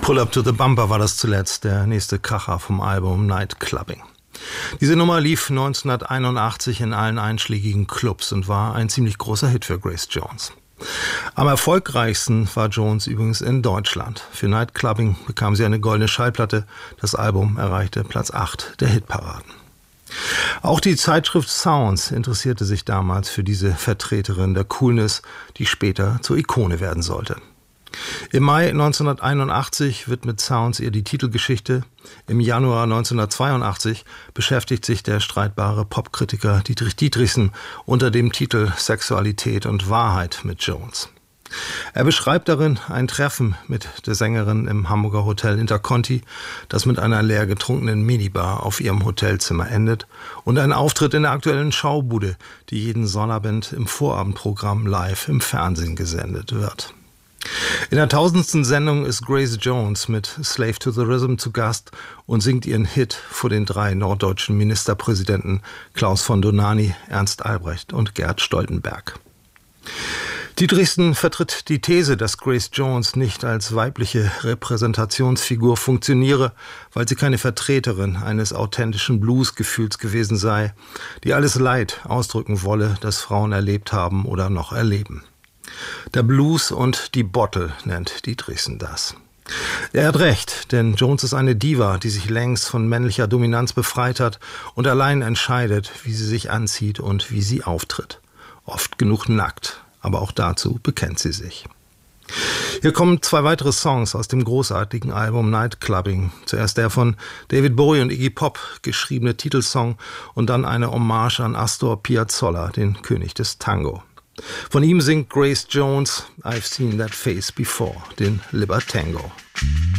Pull Up to the Bumper war das zuletzt, der nächste Kracher vom Album Night Clubbing. Diese Nummer lief 1981 in allen einschlägigen Clubs und war ein ziemlich großer Hit für Grace Jones. Am erfolgreichsten war Jones übrigens in Deutschland. Für Night Clubbing bekam sie eine goldene Schallplatte. Das Album erreichte Platz 8 der Hitparaden. Auch die Zeitschrift Sounds interessierte sich damals für diese Vertreterin der Coolness, die später zur Ikone werden sollte. Im Mai 1981 widmet Sounds ihr die Titelgeschichte. Im Januar 1982 beschäftigt sich der streitbare Popkritiker Dietrich Dietrichsen unter dem Titel Sexualität und Wahrheit mit Jones. Er beschreibt darin ein Treffen mit der Sängerin im Hamburger Hotel Interconti, das mit einer leer getrunkenen Minibar auf ihrem Hotelzimmer endet, und ein Auftritt in der aktuellen Schaubude, die jeden Sonnabend im Vorabendprogramm live im Fernsehen gesendet wird. In der 1000. Sendung ist Grace Jones mit Slave to the Rhythm zu Gast und singt ihren Hit vor den 3 norddeutschen Ministerpräsidenten Klaus von Dohnanyi, Ernst Albrecht und Gerd Stoltenberg. Dietrichsen vertritt die These, dass Grace Jones nicht als weibliche Repräsentationsfigur funktioniere, weil sie keine Vertreterin eines authentischen Bluesgefühls gewesen sei, die alles Leid ausdrücken wolle, das Frauen erlebt haben oder noch erleben. Der Blues und die Bottle nennt Dietrichsen das. Er hat recht, denn Jones ist eine Diva, die sich längst von männlicher Dominanz befreit hat und allein entscheidet, wie sie sich anzieht und wie sie auftritt. Oft genug nackt, aber auch dazu bekennt sie sich. Hier kommen 2 weitere Songs aus dem großartigen Album Night Clubbing. Zuerst der von David Bowie und Iggy Pop geschriebene Titelsong und dann eine Hommage an Astor Piazzolla, den König des Tango. Von ihm singt Grace Jones I've Seen That Face Before, den Libertango.